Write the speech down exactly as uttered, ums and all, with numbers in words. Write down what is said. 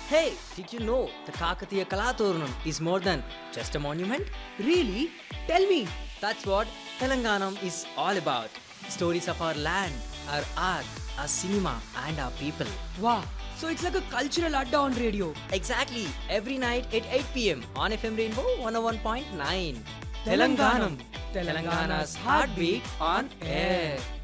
Hey, did you know the Kakatiya Kalaturnam is more than just a monument? Really? Tell me. That's what Telanganam is all about. Stories of our land, our art, our cinema, and our people. Wow. So it's like a cultural adda on radio. Exactly, every night at eight p.m. on F M Rainbow one oh one point nine. Telanganam. Telangana's heartbeat on air.